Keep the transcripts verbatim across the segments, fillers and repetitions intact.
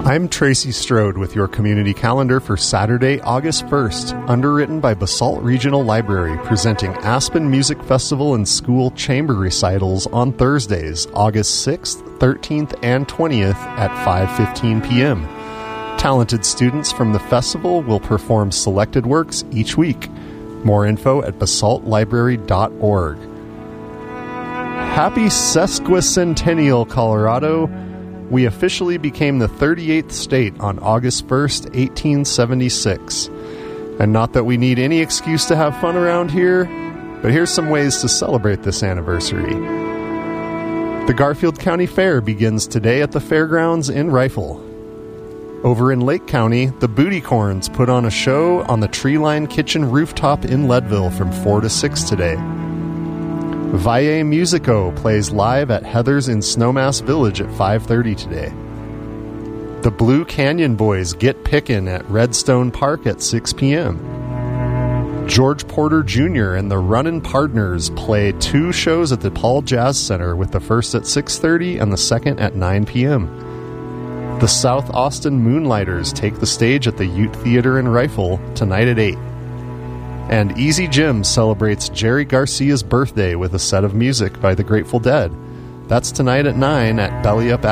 I'm Tracy Strode with your community calendar for Saturday, August first, underwritten by Basalt Regional Library, presenting Aspen Music Festival and School Chamber Recitals on Thursdays, August sixth, thirteenth, and twentieth at five fifteen p.m. Talented students from the festival will perform selected works each week. More info at basalt library dot org. Happy Sesquicentennial, Colorado! We officially became the thirty-eighth state on August first, eighteen seventy-six. And not that we need any excuse to have fun around here, but here's some ways to celebrate this anniversary. The Garfield County Fair begins today at the fairgrounds in Rifle. Over in Lake County, the Booty Corns put on a show on the Treeline Kitchen rooftop in Leadville from four to six today. Valle Musico plays live at Heather's in Snowmass Village at five thirty today. The Blue Canyon Boys get pickin' at Redstone Park at six p.m. George Porter Junior and the Runnin' Partners play two shows at the Paul Jazz Center, with the first at six thirty and the second at nine p.m. The South Austin Moonlighters take the stage at the Ute Theater in Rifle tonight at eight. And Easy Jim celebrates Jerry Garcia's birthday with a set of music by the Grateful Dead. That's tonight at nine at Belly Up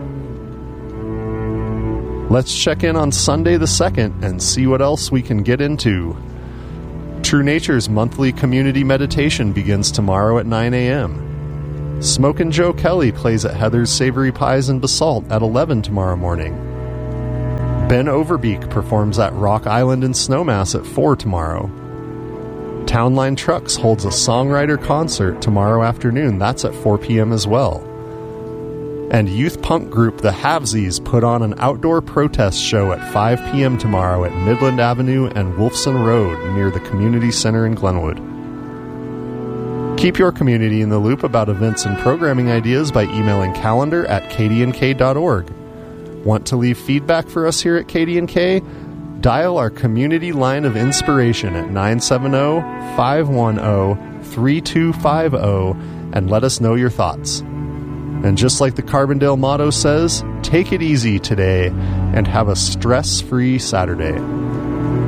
Aspen. Let's check in on Sunday the second and see what else we can get into. True Nature's monthly community meditation begins tomorrow at nine a.m. Smokin' Joe Kelly plays at Heather's Savory Pies in Basalt at eleven tomorrow morning. Ben Overbeek performs at Rock Island in Snowmass at four tomorrow. Townline Trucks holds a songwriter concert tomorrow afternoon. That's at four p.m. as well. And youth punk group The Havesies put on an outdoor protest show at five p.m. tomorrow at Midland Avenue and Wolfson Road near the Community Center in Glenwood. Keep your community in the loop about events and programming ideas by emailing calendar at k d n k dot org. Want to leave feedback for us here at K D N K? Dial our community line of inspiration at nine seven zero, five one zero, three two five zero and let us know your thoughts. And just like the Carbondale motto says, take it easy today and have a stress-free Saturday.